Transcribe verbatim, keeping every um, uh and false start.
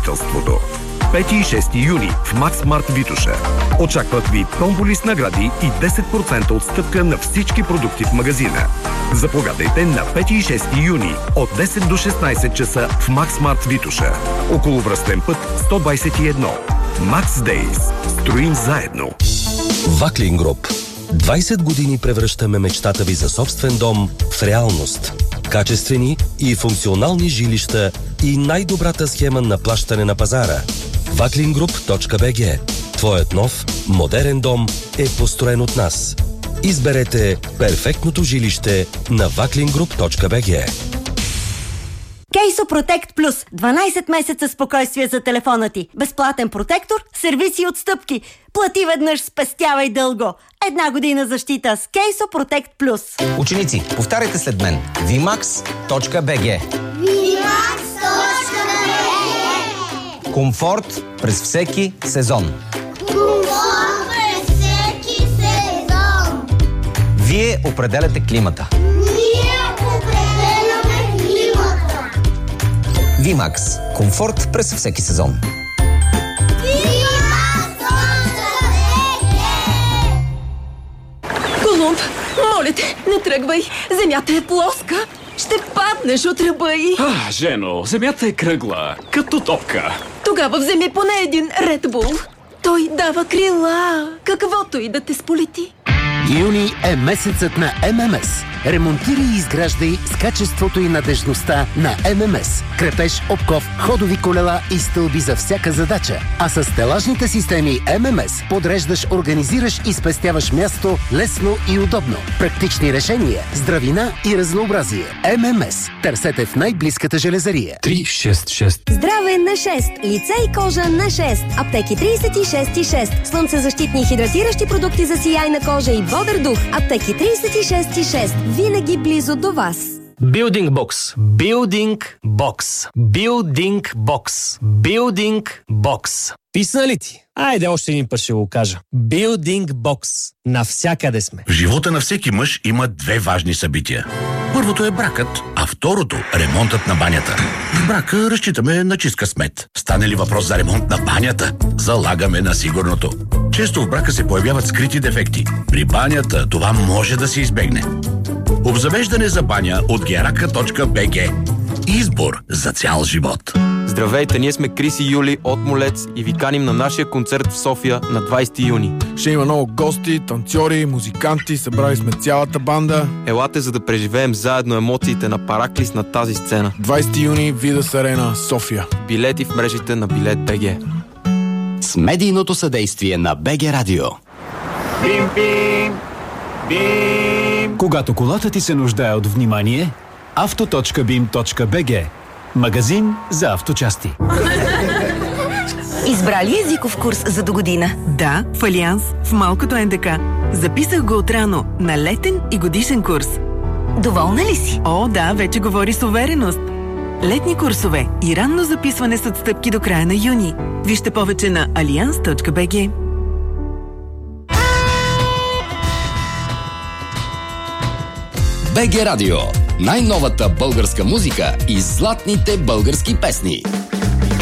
строителството. пети и шести юни в Максмарт Витоша. Очакват ви томболи с награди и десет процента отстъпка на всички продукти в магазина. Заповядайте на пети и шести юни от десет до шестнайсет часа в Максмарт Витоша. Околовръстен път сто двайсет и едно. Макс Дейс. Строим заедно. Ваклин Груп. двайсет години превръщаме мечтата ви за собствен дом в реалност. Качествени и функционални жилища и най-добрата схема на плащане на пазара. ваклин груп точка би джи. Твоят нов, модерен дом е построен от нас. Изберете перфектното жилище на ваклин груп точка би джи. Кейсо Протект Плюс. дванайсет месеца спокойствие за телефона ти. Безплатен протектор, сервиси и отстъпки. Плати веднъж, спестявай дълго. Една година защита с Кейсо Протект Плюс. Ученици, повтаряйте след мен. ви макс точка би джи. ви макс точка би джи. Комфорт през всеки сезон. Комфорт през всеки сезон. Вие определяте климата. Ние определяме климата. ви макс. Комфорт през всеки сезон. ви макс точка би джи. Колумб, моля те, не тръгвай. Земята е плоска. Ще паднеш от ръба й. А, Жено, земята е кръгла, като топка. Тогава вземи поне един Red Bull. Той дава крила, каквото и да те сполети. Юни е месецът на Ем Ем Ес. Ремонтирай и изграждай с качеството и надежността на Ем Ем Ес. Крепеж, обков, ходови колела и стълби за всяка задача. А с стелажните системи Ем Ем Ес подреждаш, организираш и спестяваш място лесно и удобно. Практични решения, здравина и разнообразие. Ем Ем Ес. Търсете в най-близката железария. три шест шест. Здраве на шест. Лице и кожа на шест. Аптеки трийсет и шест и шест. Слънцезащитни и хидратиращи продукти за сияйна кожа и бодър дух. Аптеки трийсет и шест и шест. Винаги близо до вас. Building Box. Building Box. Building Box. Building Box. Писна ли ти? Айде още един път ще го кажа. Building Box. Навсякъде сме. В живота на всеки мъж има две важни събития. Първото е бракът, а второто – ремонтът на банята. В брака разчитаме на чист късмет. Стане ли въпрос за ремонт на банята, залагаме на сигурното. Често в брака се появяват скрити дефекти. При банята това може да се избегне. Обзавеждане за баня от герака точка би джи. Избор за цял живот. Здравейте, ние сме Крис и Юли от Молец и ви каним на нашия концерт в София на двайсети юни. Ще има много гости, танцори, музиканти, събрали сме цялата банда. Елате, за да преживеем заедно емоциите на Параклис на тази сцена. двайсети юни, Видас Арена, София. Билети в мрежите на Билет точка би джи. С медийното съдействие на БГ Радио. Бим, бим, бим. Когато колата ти се нуждае от внимание, авто точка бим точка би джи. Магазин за авточасти. Избрали езиков курс за догодина? Да, в Алианс, в малкото Ен Де Ка. Записах го отрано на летен и годишен курс. Доволна ли си? О, да, вече говори с увереност. Летни курсове и ранно записване с отстъпки до края на юни. Вижте повече на алианс точка би джи. БГ Радио. Най-новата българска музика и златните български песни.